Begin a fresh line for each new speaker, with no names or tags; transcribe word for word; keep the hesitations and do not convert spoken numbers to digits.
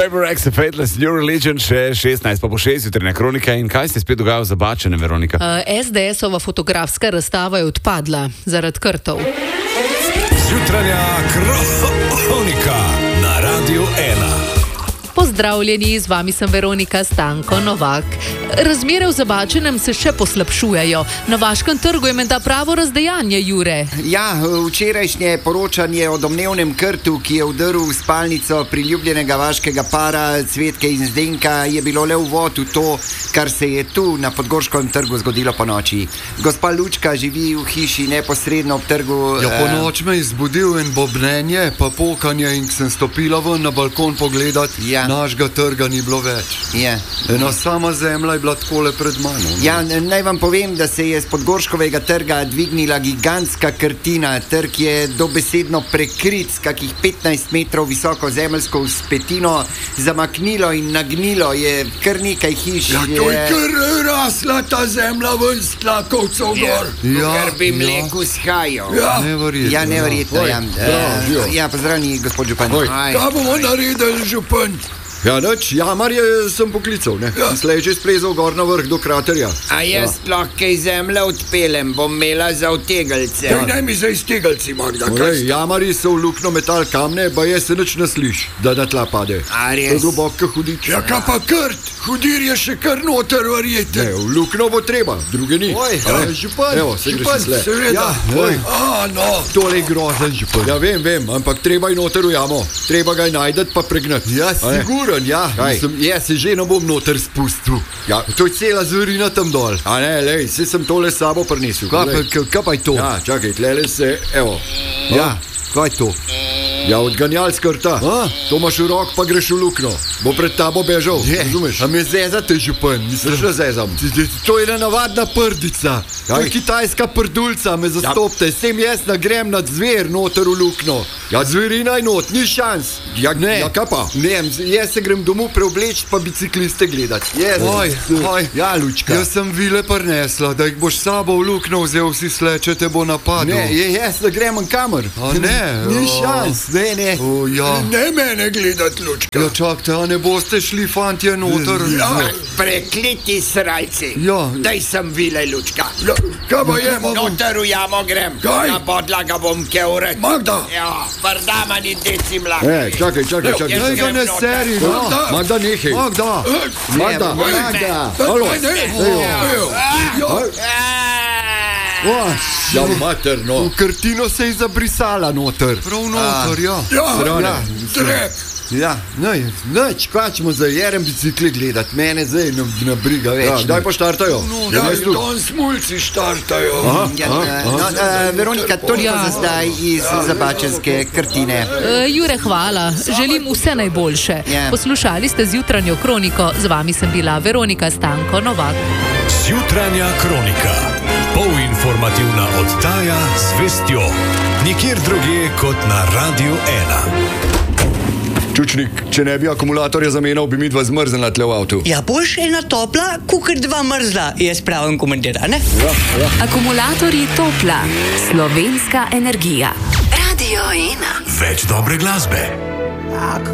Rex, A Fateless New Religion, še šestnajst pa po šest, jutranja kronika. In kaj se spet dogaja v Zabačenem, Veronika?
Uh, es de esova fotografska razstava je odpadla zaradi krtov.
Jutranja kronika na Radiu ena.
Pozdravljeni, z vami sem Veronika Stanko Novak. Razmere v Zabačenem se še poslabšujejo. Na Vaškem trgu je menda pravo razdejanje, Jure.
Ja, včerajšnje poročanje o domnevnem krtu, ki je vdrl v spalnico priljubljenega vaškega para Cvetke in Zdenka, je bilo le uvod v to, kar se je tu na Podgorškem trgu zgodilo po noči. Gospa Lučka živi v hiši neposredno ob trgu.
Ja, po noč me je izbudil en bobnenje, pa pokanje, in sem stopila ven na balkon pogledat.
Ja.
Našega trga ni bilo več.
Ja.
Ena sama zemlja je bila takole pred mano. Ne?
Ja, naj vam povem, da se je z Podgorškovega trga dvignila gigantska krtina. Trg je dobesedno prekrit s kakih petnajst metrov visoko zemeljsko vzpetino. Zamaknilo in nagnilo je kar nekaj hiš.
Ja, to je kar rasla ta zemlja ven s tlakovcev gor.
Ja, kar bi mleku shajal.
Ja, neverjetno.
Ja, neverjetno, ja. Ja, ja, pozdravljeni, gospod župan.
Kaj bomo naredili, župan? Ja, noč, jamarje sem poklical, ne? Ja. Slej že splezal gor na vrh do kraterja.
A jaz sploh ja. kaj zemlje odpelem, bom imela za vtegelce.
Ja, ne mi za iztegelci, Magda. Oj, jamarji so v lukno metal kamne, ba je se nič ne sliš, da na tla pade.
A res?
To je globoko hudič. Ja, kaj pa krt? Hudir je še kar noter, verjete. Ne, v lukno bo treba, druge ni. Oj, a, župan, evo, se župan, seveda. Ja, oj. A, no. Tole je grozen, župan. Ja, vem, vem, ampak treba je noter v jamo. Treba ga je najdet pa pregnati. Ja, sigurno. Ja, mislim, jaz se že ne bom noter spustil. Ja, to je cela zverina tam dol. A ne, lej, se sem tole s sabo prinesel. Kaj pa, kaj pa je to? Ja, čakaj, tlele se, evo. Ja, kaj je to? Ja, odganjal skrta. A? To imaš v rok, pa greš v lukno. Bo pred tabo bežal, razumeš? A me zezate, župan, misliš, da zezam? To je ena navadna prdica. To je kitajska prdulca, me zastopte. S tem jaz nagrem nad zver noter v lukno. Ja, zverina je not, ni šans. Ja, ne. Ja, kaj pa? Ne, jaz se grem domov preobleč, pa bicikliste gledat. Yes. Oj, oj. Ja, Lučka. Jaz sem vile prinesla, da jih boš sabo v lukno vzel, vsi sleče te bo napadil. Ne, jaz ne grem kamer. A ne? Ni šans. Ne, ne. O, ja. Ne mene gledat, Lučka. Ja, čakajte, a ne boste šli, fantje, noter? Ja,
prekliti srajci.
Ja.
Daj sem vile, Lučka.
Ja, kaj pa je, Magda?
Noter v jamo grem.
Kaj?
Na podlaga bom keuret.
Magda.
Ja, vrdama ni deci mlak.
E, čakaj, čakaj, čakaj. Naj ga ne seri, no. Magda. Magda, nehej. Magda. Magda. Magda. Halo. Ja, materno. V krtino se je zabrisala noter. Prav noter, ja. Ja, trep. Ja, nej, neč, kaj ćemo za jerem bicikli gledat, mene zdaj ne, ne briga več. Ja, daj pa štartajo. No, ja, in don smulci štartajo. Aha,
ja, aha, no, aha. Uh, Veronika, toliko ja. za zdaj iz Zabačenske krtine.
Uh, Jure, hvala. Želim vse najboljše. Ja. Poslušali ste Zjutranjo kroniko, z vami sem bila Veronika Stanko Novak.
Zjutranja kronika. Polinformativna oddaja z vestjo. Nikjer drugje kot na Radiu ena.
Čučnik, če ne bi akumulatorja zamenjal, bi mi dva zmrznila tle v avtu.
Ja, boš ena topla, kukor dva mrzla, je spravim komentar, ne?
Ja, ja.
Akumulatorji Topla. Slovenska energija. Radio ena.
Več dobre glasbe.